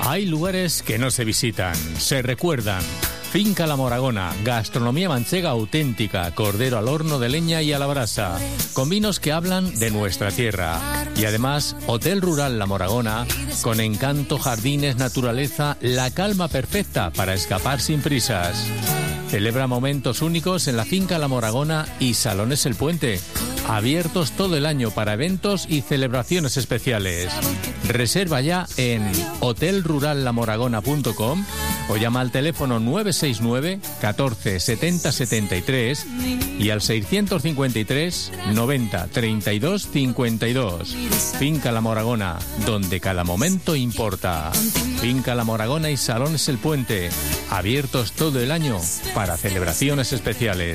Hay lugares que no se visitan, se recuerdan. Finca La Moragona, gastronomía manchega auténtica, cordero al horno de leña y a la brasa, con vinos que hablan de nuestra tierra. Y además, Hotel Rural La Moragona, con encanto, jardines, naturaleza, la calma perfecta para escapar sin prisas. Celebra momentos únicos en la Finca La Moragona y Salones El Puente, abiertos todo el año para eventos y celebraciones especiales. Reserva ya en hotelrurallamoragona.com o llama al teléfono 969 14 70 73 y al 653 90 32 52. Finca La Moragona, donde cada momento importa. Finca La Moragona y Salones El Puente, abiertos todo el año para celebraciones especiales.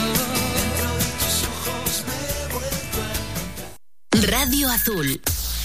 Radio Azul.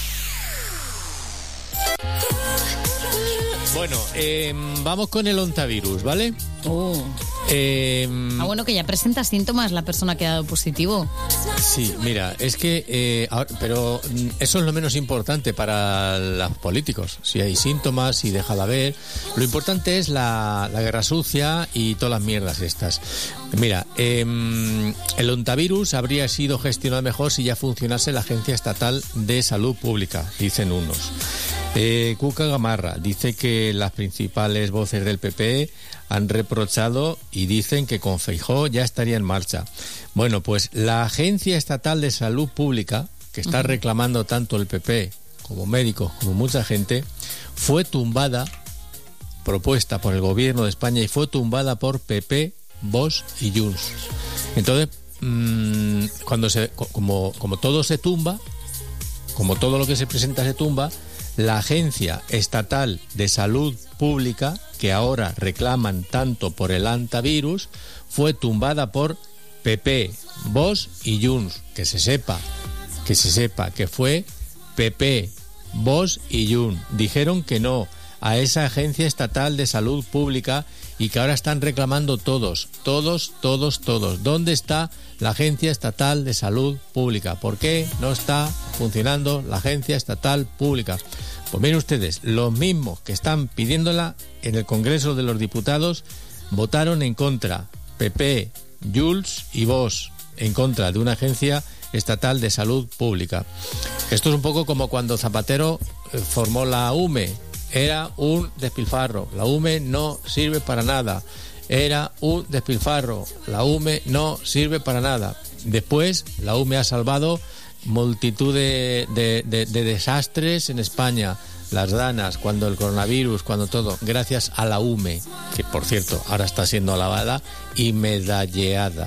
Bueno, vamos con el ontavirus, ¿vale? Bueno, que ya presenta síntomas la persona que ha dado positivo. Sí, mira, es que... pero eso es lo menos importante para los políticos. Si hay síntomas, si deja de haber... Lo importante es la guerra sucia y todas las mierdas estas. Mira, el ontavirus habría sido gestionado mejor si ya funcionase la Agencia Estatal de Salud Pública, dicen unos. Cuca Gamarra dice que las principales voces del PP han reprochado y dicen que con Feijóo ya estaría en marcha. Bueno, pues la Agencia Estatal de Salud Pública, que está reclamando tanto el PP como médicos, como mucha gente, fue tumbada, propuesta por el gobierno de España, y fue tumbada por PP, Vox y Junts. Entonces, como todo se tumba, como todo lo que se presenta se tumba, la Agencia Estatal de Salud Pública, que ahora reclaman tanto por el antivirus, fue tumbada por PP, Vox y Junts. Que se sepa que fue PP, Vox y Junts. Dijeron que no a esa Agencia Estatal de Salud Pública y que ahora están reclamando todos. ¿Dónde está la Agencia Estatal de Salud Pública? ¿Por qué no está funcionando la Agencia Estatal Pública? Pues miren ustedes, los mismos que están pidiéndola en el Congreso de los Diputados votaron en contra. PP, Junts y Vox, en contra de una Agencia Estatal de Salud Pública. Esto es un poco como cuando Zapatero formó la UME. Era un despilfarro. La UME no sirve para nada. Era un despilfarro. La UME no sirve para nada. Después, la UME ha salvado multitud de desastres en España. Las danas, cuando el coronavirus, cuando todo, gracias a la UME, que por cierto ahora está siendo alabada y medalleada.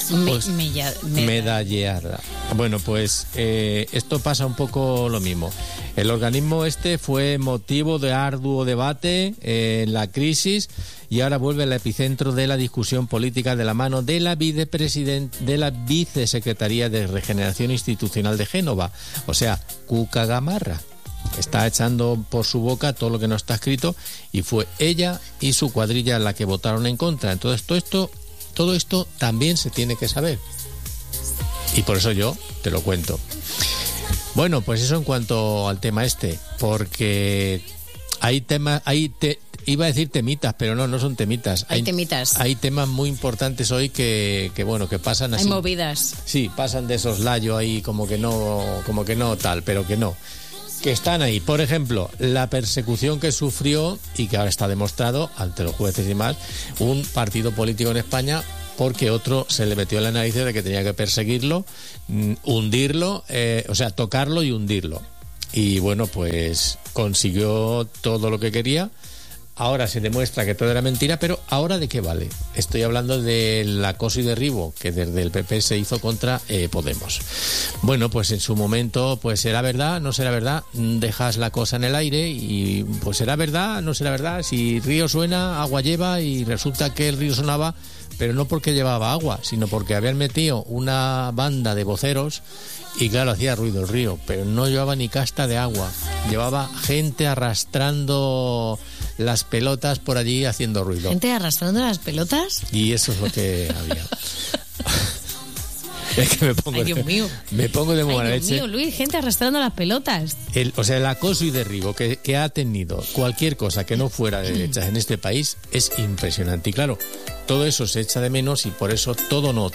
Medalleada. Bueno, pues esto pasa un poco lo mismo. El organismo este fue motivo de arduo debate en la crisis y ahora vuelve al epicentro de la discusión política de la mano de la Vicesecretaría de Regeneración Institucional de Génova, o sea, Cuca Gamarra. Está echando por su boca todo lo que no está escrito y fue ella y su cuadrilla la que votaron en contra. Entonces todo esto también se tiene que saber y por eso yo te lo cuento. Bueno, pues eso en cuanto al tema este, porque hay temas, iba a decir temitas, pero no son temitas. Hay temitas. Hay temas muy importantes hoy que pasan así. Hay movidas. Sí, pasan de soslayo ahí como que no tal, pero que no. Que están ahí. Por ejemplo, la persecución que sufrió y que ahora está demostrado ante los jueces y demás, un partido político en España, porque otro se le metió en la nariz de que tenía que perseguirlo, hundirlo, tocarlo y hundirlo. Y bueno, pues consiguió todo lo que quería. Ahora se demuestra que todo era mentira, pero ¿ahora de qué vale? Estoy hablando del acoso y derribo que desde el PP se hizo contra Podemos. Bueno, pues en su momento, pues será verdad, no será verdad, dejas la cosa en el aire y pues será verdad, no será verdad. Si río suena, agua lleva, y resulta que el río sonaba, pero no porque llevaba agua, sino porque habían metido una banda de voceros y claro, hacía ruido el río, pero no llevaba ni casta de agua, llevaba gente arrastrando las pelotas por allí haciendo ruido. ¿Gente arrastrando las pelotas? Y eso es lo que había. Es que me pongo, Ay, Dios mío. Me pongo de buena Ay, leche. Dios mío, Luis, gente arrastrando las pelotas. El acoso y derribo que ha tenido cualquier cosa que no fuera de derechas en este país es impresionante. Y claro, todo eso se echa de menos y por eso todo no.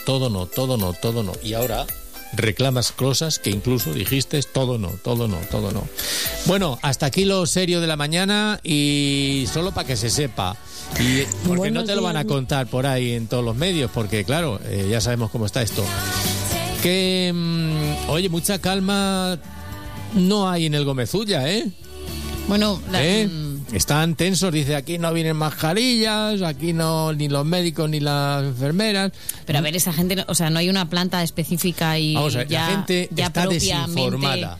Y ahora reclamas cosas que incluso dijiste todo no. Bueno, hasta aquí lo serio de la mañana y solo para que se sepa. Y porque Buenos no te lo van a días. contar por ahí en todos los medios, porque claro, ya sabemos cómo está esto. Que, oye, mucha calma no hay en el Gómez-Ulla, ¿eh? Bueno, Están tensos, dice, aquí no vienen mascarillas, aquí no, ni los médicos ni las enfermeras. pero a ver, esa gente, no hay una planta específica y Vamos a ver, ya, la gente ya está propiamente, desinformada.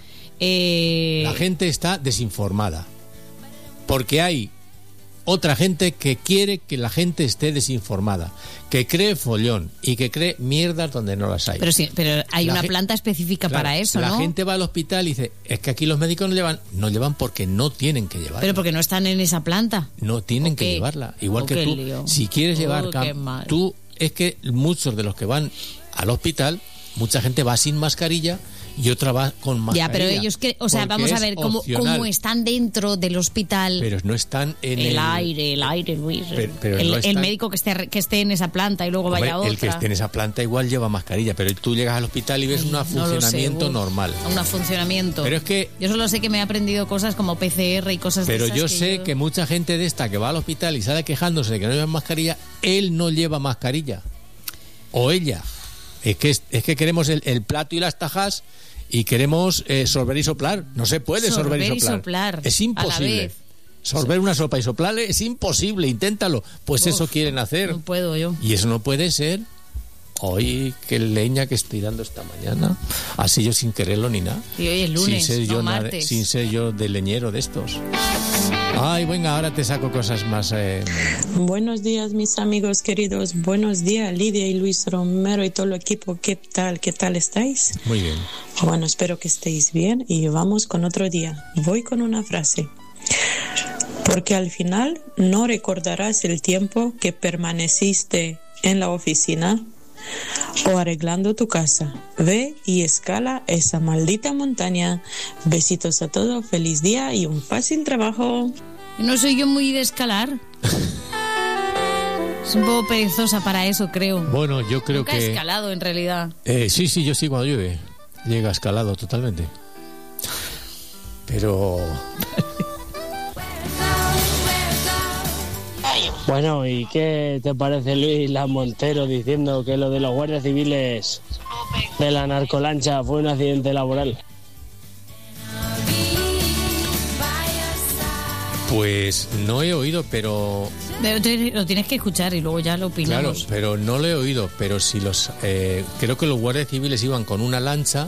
La gente está desinformada. Porque hay otra gente que quiere que la gente esté desinformada, que cree follón y que cree mierdas donde no las hay. Pero sí, pero hay La una gen- planta específica Claro, para eso, la ¿no? gente va al hospital y dice, es que aquí los médicos no llevan porque no tienen que llevar. Pero porque no están en esa planta. No tienen ¿O que qué? llevarla. Igual ¿O que qué tú, lío? si quieres llevar Qué mal. tú, es que muchos de los que van al hospital, mucha gente va sin mascarilla y otra va con mascarilla. Ya, pero ellos que, porque vamos a es ver cómo opcional. están dentro del hospital. Pero no están en el aire, Luis. Pero el no están- médico que esté en esa planta y luego Hombre, vaya otra. el que esté en esa planta igual lleva mascarilla, pero tú llegas al hospital y ves un No lo sé, funcionamiento normal. Un funcionamiento. Pero es que Yo solo sé que me he aprendido cosas como PCR y cosas de Pero esas yo sé que mucha gente de esta que va al hospital y sale quejándose de que no lleva mascarilla, él no lleva mascarilla. O ella. Es que queremos el plato y las tajas y queremos sorber y soplar. No se puede sorber y soplar. Es a la imposible. vez. Sorber una sopa y soplarle es imposible. Inténtalo. Pues eso quieren hacer. No puedo yo. Y eso no puede ser. Hoy, qué leña que estoy dando esta mañana. Así yo sin quererlo ni nada. Y hoy es lunes, sin ser no yo martes. sin ser yo de leñero de estos. Ay, venga, ahora te saco cosas más. Buenos días, mis amigos queridos. Buenos días, Lidia y Luis Romero y todo el equipo. ¿Qué tal estáis? Muy bien. Bueno, espero que estéis bien y vamos con otro día. Voy con una frase. Porque al final no recordarás el tiempo que permaneciste en la oficina o arreglando tu casa. Ve y escala esa maldita montaña. Besitos a todos, feliz día y un fácil trabajo. No soy yo muy de escalar. Es un poco perezosa para eso, creo. Bueno, yo creo Nunca que... he escalado, en realidad. Sí, yo sí, cuando llueve. Llega escalado totalmente. Pero... Bueno, ¿y qué te parece, Luis La Montero, diciendo que lo de los guardias civiles de la narcolancha fue un accidente laboral? Pues no he oído, pero... Pero lo tienes que escuchar y luego ya lo Claro, opinamos. pero no lo he oído. Pero si creo que los guardias civiles iban con una lancha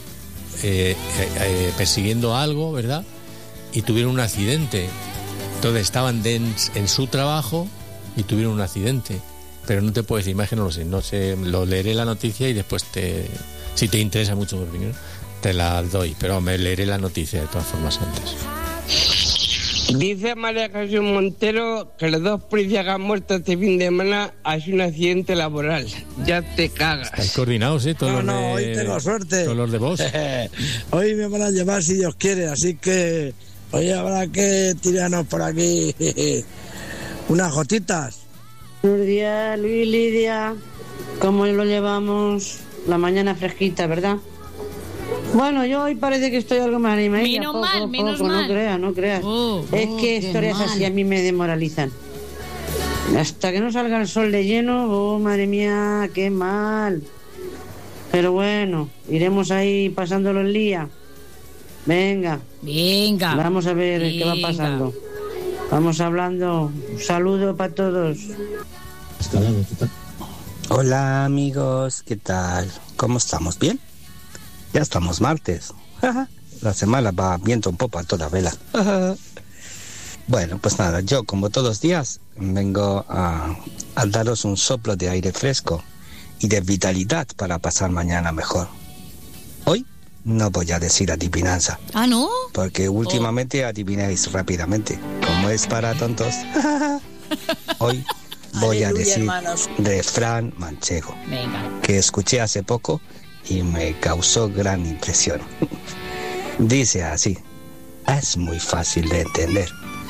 persiguiendo algo, ¿verdad? Y tuvieron un accidente. Entonces estaban en su trabajo y tuvieron un accidente. Pero no te puedo decir más, que no lo sé. Lo leeré la noticia y después si te interesa mucho mi opinión, te la doy. Pero me leeré la noticia de todas formas antes. Dice María Jesús Montero que los 2 policías que han muerto este fin de semana ha sido un accidente laboral. Ya te cagas. Estáis coordinados, ¿eh? Todos No, hoy tengo suerte. Todos los de vos. Hoy me van a llevar si Dios quiere, así que hoy habrá que tirarnos por aquí unas gotitas. Buenos días, Luis, Lidia. ¿Cómo lo llevamos? La mañana fresquita, ¿verdad? Bueno, yo hoy parece que estoy algo más animada. Menos mal. No creas. Es que historias así a mí me demoralizan. Hasta que no salga el sol de lleno, oh, madre mía, qué mal. Pero bueno, iremos ahí pasándolo el día. Venga. Vamos a ver qué va pasando. Vamos hablando. Un saludo para todos. Hola amigos, ¿qué tal? ¿Cómo estamos? ¿Bien? Ya estamos martes. La semana va viento un poco a toda vela. Bueno, pues nada, yo como todos los días vengo a daros un soplo de aire fresco y de vitalidad para pasar mañana mejor. Hoy no voy a decir adivinanza. ¿Ah, no? Porque últimamente adivináis rápidamente. Como es para tontos. Hoy voy a Aleluya, decir hermanos. refrán manchego, Venga. que escuché hace poco y me causó gran impresión. Dice así: es muy fácil de entender.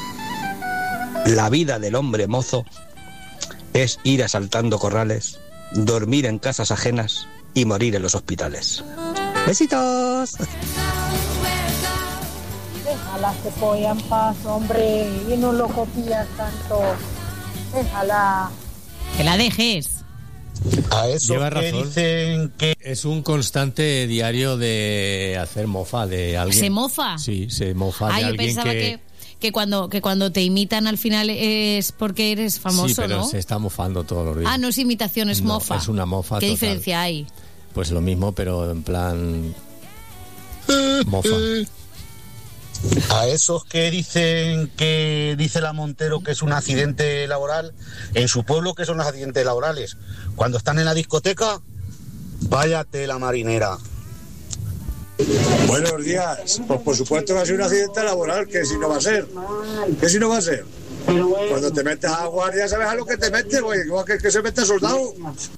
La vida del hombre mozo es ir asaltando corrales, dormir en casas ajenas y morir en los hospitales. ¡Besitos! Déjala que polla en paz, hombre, y no lo copias tanto. Déjala. Que la dejes. A eso Lleva que razón. dicen que Es un constante diario de hacer mofa de alguien. ¿Se mofa? Sí, se mofa de Yo alguien pensaba que cuando te imitan al final es porque eres famoso, sí, pero ¿no? se está mofando todos los días. Ah, no es imitación, es No, mofa. es una mofa ¿Qué total. diferencia hay? Pues lo mismo, pero en plan mofa. a esos que dicen que dice la Montero que es un accidente laboral, en su pueblo, ¿qué son los accidentes laborales? Cuando están en la discoteca, váyate la marinera. Buenos días. Pues por supuesto que ha sido un accidente laboral, que si no va a ser. ¿Qué si no va a ser? Cuando te metes a guardia sabes a lo que te metes, güey. Igual que se mete soldado.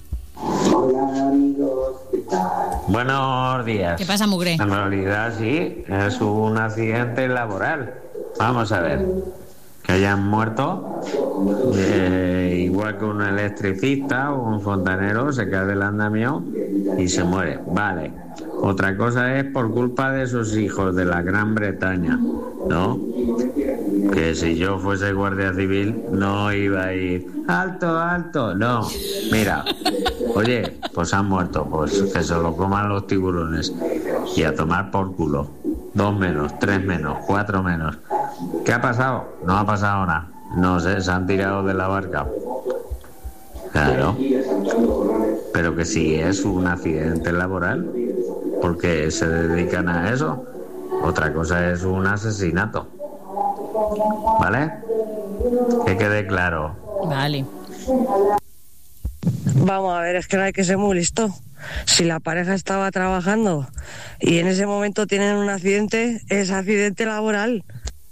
Buenos días. ¿Qué pasa, mugre? En realidad sí, es un accidente laboral. Vamos a ver. Que hayan muerto, igual que un electricista o un fontanero se cae del andamio y se muere. Vale. Otra cosa es por culpa de sus hijos de la Gran Bretaña, ¿no? Que si yo fuese guardia civil no iba a ir alto, alto, no. Mira, oye, pues han muerto, pues que se lo coman los tiburones y a tomar por culo. 2 menos, 3 menos, 4 menos. ¿Qué ha pasado? No ha pasado nada. No sé, se han tirado de la barca. Claro. Pero que si es un accidente laboral, porque se dedican a eso. Otra cosa es un asesinato. ¿Vale? Que quede claro. Vale. Vamos a ver, es que no hay que ser muy listo. Si la pareja estaba trabajando y en ese momento tienen un accidente, es accidente laboral.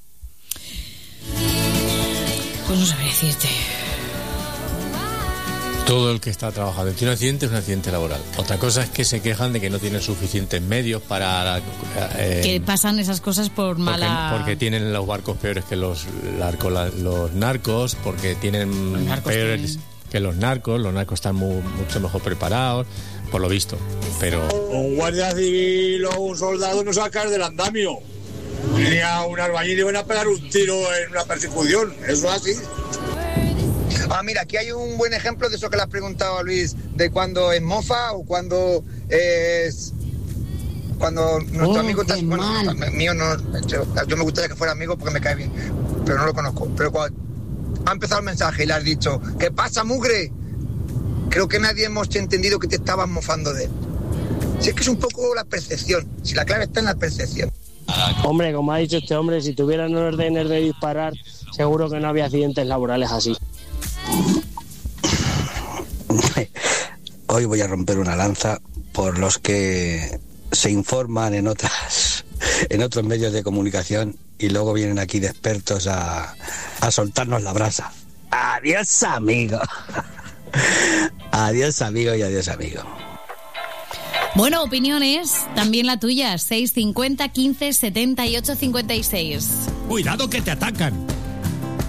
Pues no sabría decirte. Todo el que está trabajando tiene un accidente es un accidente laboral. Otra cosa es que se quejan de que no tienen suficientes medios para... Que pasan esas cosas por mala... Porque tienen los barcos peores que los narcos, porque tienen peores que los narcos están mucho mejor preparados, por lo visto. Pero... Un guardia civil o un soldado no saca del andamio. Ni a un albañil y van a pegar un tiro en una persecución. Eso es así. Ah, mira, aquí hay un buen ejemplo de eso que le has preguntado a Luis, de cuando es mofa o cuando es... Cuando nuestro amigo está... Bueno, mío no... Yo me gustaría que fuera amigo porque me cae bien, pero no lo conozco. Pero cuando ha empezado el mensaje y le has dicho, ¿qué pasa, mugre? Creo que nadie hemos entendido que te estabas mofando de él. Si es que es un poco la percepción, si la clave está en la percepción. Hombre, como ha dicho este hombre, si tuvieran órdenes de disparar, seguro que no había accidentes laborales así. Hoy voy a romper una lanza por los que se informan en otros medios de comunicación y luego vienen aquí de expertos a soltarnos la brasa. Adiós, amigo. Adiós, amigo, y adiós, amigo. Bueno, opiniones, también la tuya, 650 15 78 56. Cuidado que te atacan.